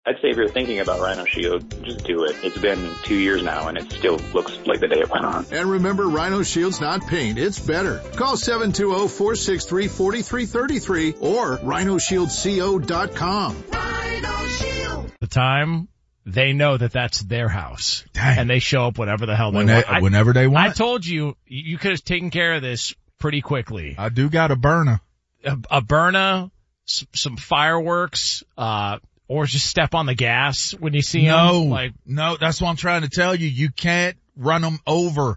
I'd say if you're thinking about Rhino Shield, just do it. It's been 2 years now, and it still looks like the day it went on. And remember, Rhino Shield's not paint, it's better. Call 720-463-4333 or rhinoshieldco.com. Rhino Shield. The time, they know that that's their house. Dang. And they show up whenever the hell they want. Whenever they want. I told you, you could have taken care of this pretty quickly. I do got a burner. A burner, some fireworks, or just step on the gas when you see them. No, that's what I'm trying to tell you. You can't run them over.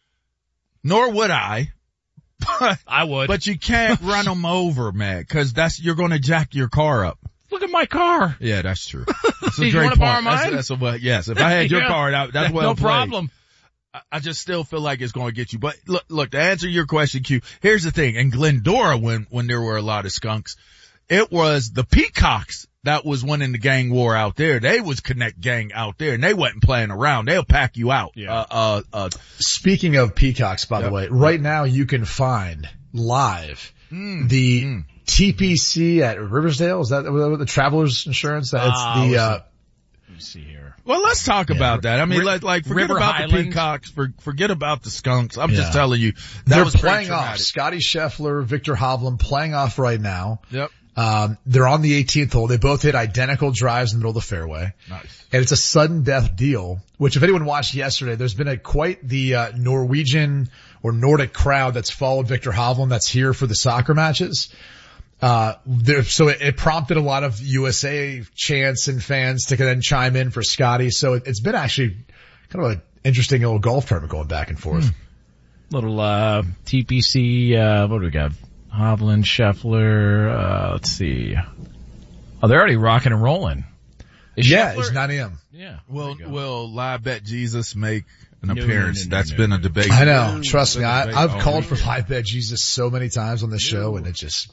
Nor would I. I would. But you can't run them over, man, because you're going to jack your car up. Look at my car. Yeah, that's true. That's a You great wanna point. borrow mine? Yes, if I had your car, that's well no played. problem. I just still feel like it's going to get you. But look, to answer your question, Q, here's the thing. In Glendora, when there were a lot of skunks, it was the Peacocks that was winning the gang war out there. They was Connect Gang out there, and they wasn't playing around. They'll pack you out. Yeah. Speaking of peacocks, by the way, right now you can find live the TPC at Riversdale. Is that the Travelers Insurance? Let me see here. Well, let's talk about that. I mean, forget River about Highlands. the Peacocks, forget about the Skunks. I'm just telling you. They're was playing off. Scotty Scheffler, Victor Hovland playing off right now. Yep. They're on the 18th hole. They both hit identical drives in the middle of the fairway. Nice. And it's a sudden death deal, which if anyone watched yesterday, there's been quite the Norwegian or Nordic crowd that's followed Victor Hovland that's here for the soccer matches. So it prompted a lot of USA chants and fans to then chime in for Scotty. So it's been actually kind of an interesting little golf tournament going back and forth. Little, TPC, what do we got? Hovland, Scheffler, let's see. Oh, they're already rocking and rolling. Yeah, it's 9 a.m. Yeah. Will Live Bet Jesus make an appearance? That's been a debate. I know. Trust me. I've called for Live Bet Jesus so many times on this show, and it just,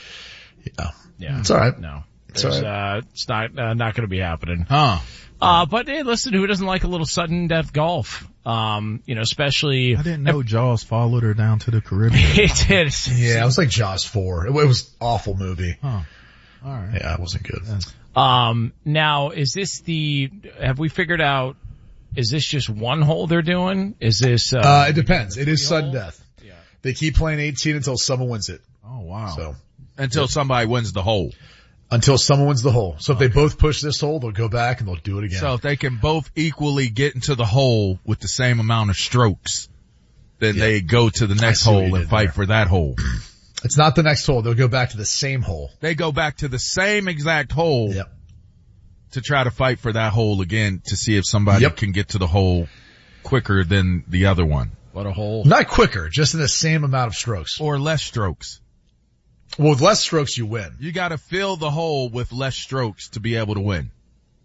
yeah. It's all right. No. It's all right. It's not going to be happening. Huh. But hey, listen, who doesn't like a little sudden death golf? Especially. I didn't know Jaws followed her down to the Caribbean. It did. Yeah, it was like Jaws 4. It was an awful movie. Huh. All right. Yeah, it wasn't good. Now, is this have we figured out, is this just one hole they're doing? Is this, it depends. It is sudden death. Yeah. They keep playing 18 until someone wins it. Oh, wow. So. Until somebody wins the hole. Until someone wins the hole. So if they both push this hole, they'll go back and they'll do it again. So if they can both equally get into the hole with the same amount of strokes, then they go to the next hole and fight for that hole. It's not the next hole. They'll go back to the same hole. They go back to the same exact hole to try to fight for that hole again to see if somebody can get to the hole quicker than the other one. What a hole. Not quicker, just in the same amount of strokes. Or less strokes. Well, with less strokes, you win. You gotta fill the hole with less strokes to be able to win.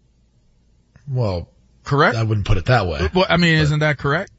Well, correct? I wouldn't put it that way. Well, I mean, isn't that correct?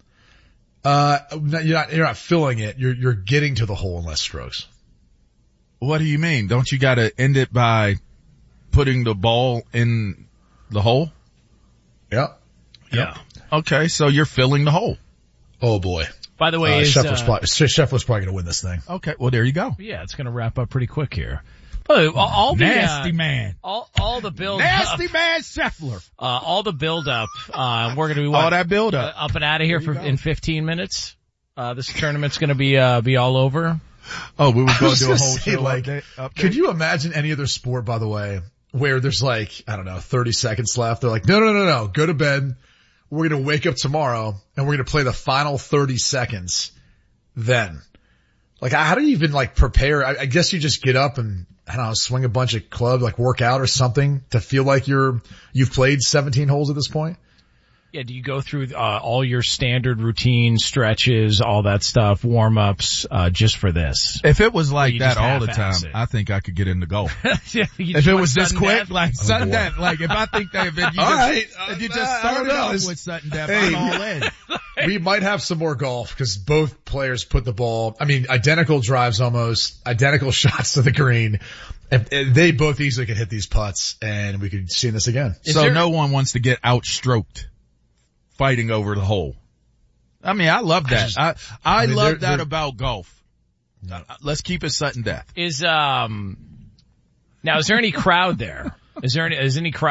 You're not filling it. You're getting to the hole in less strokes. What do you mean? Don't you gotta end it by putting the ball in the hole? Yeah. Okay, so you're filling the hole. Oh boy. By the way, Scheffler's probably going to win this thing. Okay, well there you go. Yeah, it's going to wrap up pretty quick here. All the nasty man. All the build nasty man Scheffler. All the build up. We're going to be all that build up up and out of here in 15 minutes. This tournament's going to be all over. Oh, we were going to do a whole say, show update. Could you imagine any other sport, by the way, where there's 30 seconds left? They're like, no, go to bed. We're going to wake up tomorrow and we're going to play the final 30 seconds then. How do you even prepare? I guess you just get up and, I don't know, swing a bunch of clubs, work out or something to feel like you've played 17 holes at this point. Yeah, do you go through all your standard routine stretches, all that stuff, warm-ups, just for this? If it was like that all the time, I think I could get into golf. If it was this quick, sudden death, if I think that if you just started off with sudden death, I'm all in. We might have some more golf because both players put the ball, identical drives almost, identical shots to the green. And they both easily could hit these putts and we could see this again. So no one wants to get outstroked fighting over the hole. I love that. I love that about golf. Let's keep it sudden death. Now is there any crowd there? Is any crowd